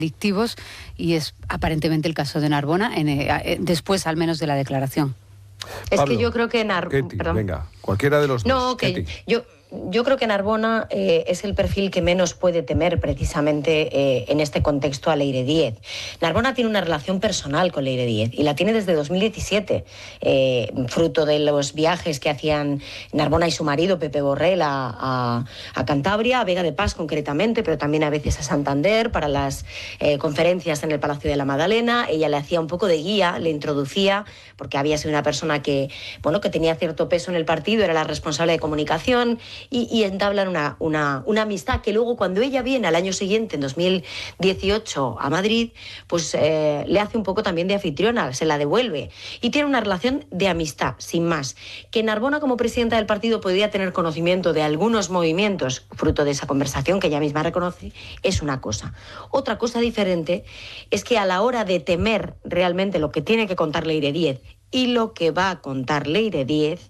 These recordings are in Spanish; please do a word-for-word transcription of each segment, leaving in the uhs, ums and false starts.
delictivos, y es aparentemente el caso de Narbona, en, eh, después al menos de la declaración. Es Pablo, que yo creo que Narbona... Venga, cualquiera de los dos. No, que Ketty. yo... Yo creo que Narbona eh, es el perfil que menos puede temer precisamente eh, en este contexto a Leire Díez. Narbona tiene una relación personal con Leire Díez y la tiene desde dos mil diecisiete, eh, fruto de los viajes que hacían Narbona y su marido Pepe Borrell a, a, a Cantabria, a Vega de Paz concretamente, pero también a veces a Santander para las eh, conferencias en el Palacio de la Magdalena. Ella le hacía un poco de guía, le introducía, porque había sido una persona que, bueno, que tenía cierto peso en el partido, era la responsable de comunicación. Y, y entablan una, una, una amistad que luego, cuando ella viene al año siguiente, en dos mil dieciocho, a Madrid, pues eh, le hace un poco también de anfitriona, se la devuelve. Y tiene una relación de amistad, sin más. Que Narbona, como presidenta del partido, podría tener conocimiento de algunos movimientos, fruto de esa conversación que ella misma reconoce, es una cosa. Otra cosa diferente es que a la hora de temer realmente lo que tiene que contar Leire Díez y lo que va a contar Leire Díez,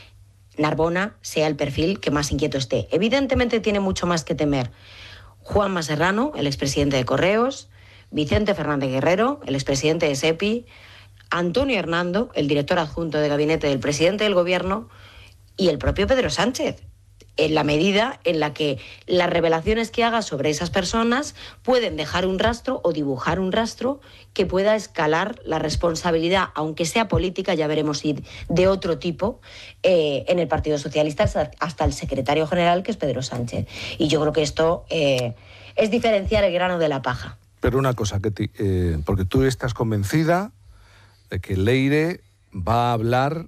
Narbona sea el perfil que más inquieto esté. Evidentemente tiene mucho más que temer Juanma Serrano, el expresidente de Correos, Vicente Fernández Guerrero, el expresidente de SEPI, Antonio Hernando, el director adjunto de gabinete del presidente del gobierno, y el propio Pedro Sánchez, en la medida en la que las revelaciones que haga sobre esas personas pueden dejar un rastro o dibujar un rastro que pueda escalar la responsabilidad, aunque sea política, ya veremos si de otro tipo, eh, en el Partido Socialista hasta el secretario general, que es Pedro Sánchez. Y yo creo que esto eh, es diferenciar el grano de la paja. Pero una cosa, Ketty, eh, porque tú estás convencida de que Leire va a hablar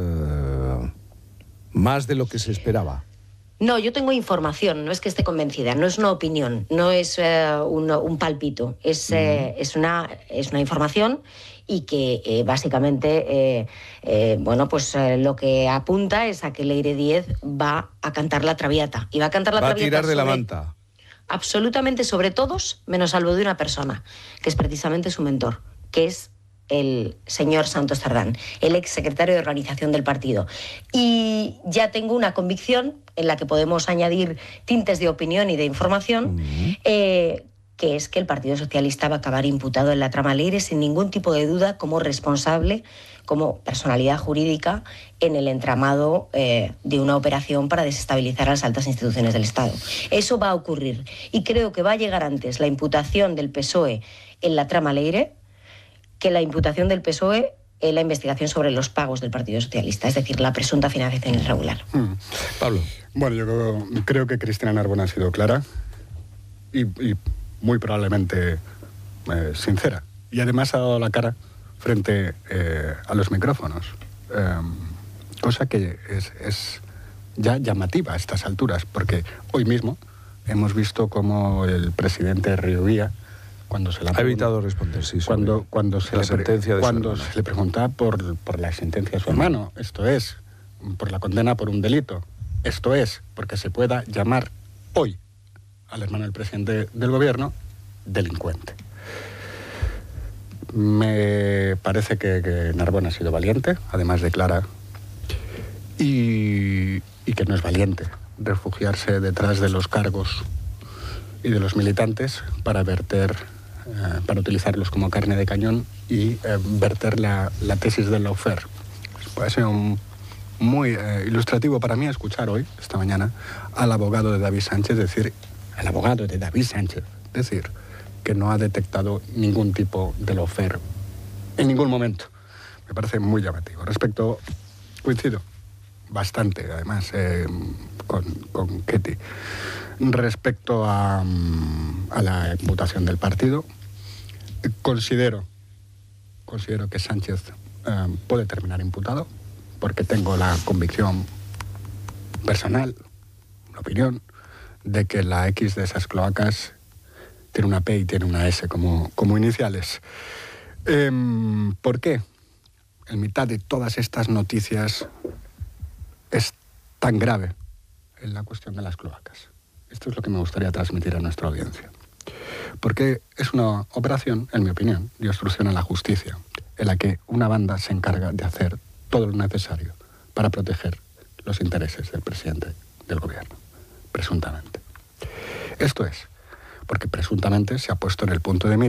eh, más de lo que se esperaba. No, yo tengo información, no es que esté convencida, no es una opinión, no es eh, un, un palpito, es, eh, es, una, es una información y que eh, básicamente, eh, eh, bueno, pues eh, lo que apunta es a que Leire Díez va a cantar la Traviata. Y va a cantar la va Traviata. Va a tirar de sobre, la manta. Absolutamente sobre todos, menos salvo de una persona, que es precisamente su mentor, que es el señor Santos Cerdán, el ex secretario de organización del partido. Y ya tengo una convicción en la que podemos añadir tintes de opinión y de información, uh-huh. eh, que es que el Partido Socialista va a acabar imputado en la trama Leire sin ningún tipo de duda como responsable, como personalidad jurídica en el entramado eh, de una operación para desestabilizar a las altas instituciones del Estado. Eso va a ocurrir y creo que va a llegar antes la imputación del P S O E en la trama Leire que la imputación del P S O E en la investigación sobre los pagos del Partido Socialista, es decir, la presunta financiación irregular. Hmm. Pablo. Bueno, yo creo, creo que Cristina Narbona ha sido clara y, y muy probablemente eh, sincera. Y además ha dado la cara frente eh, a los micrófonos, eh, cosa que es, es ya llamativa a estas alturas, porque hoy mismo hemos visto cómo el presidente Riobía, cuando se la ha evitado responder, sí, cuando cuando se la le sentencia de cuando se le preguntaba por, por la sentencia de su hermano, esto es, por la condena por un delito, esto es, porque se pueda llamar hoy al hermano del presidente del gobierno delincuente. Me parece que, que Narbona ha sido valiente, además de clara, y, y que no es valiente refugiarse detrás de los cargos y de los militantes para verter, eh, para utilizarlos como carne de cañón y eh, verter la, la tesis del lawfare. Puede ser un, muy eh, ilustrativo para mí escuchar hoy, esta mañana, al abogado de David Sánchez decir, al abogado de David Sánchez decir que no ha detectado ningún tipo de lawfare en ningún momento. Me parece muy llamativo. Respecto, coincido bastante, además, eh, con, con Ketty. Respecto a, a la imputación del partido, considero, considero que Sánchez eh, puede terminar imputado, porque tengo la convicción personal, la opinión, de que la X de esas cloacas tiene una P y tiene una S como, como iniciales. Eh, ¿Por qué? En mitad de todas estas noticias es tan grave en la cuestión de las cloacas. Esto es lo que me gustaría transmitir a nuestra audiencia. Porque es una operación, en mi opinión, de obstrucción a la justicia, en la que una banda se encarga de hacer todo lo necesario para proteger los intereses del presidente del gobierno, presuntamente. Esto es, porque presuntamente se ha puesto en el punto de mira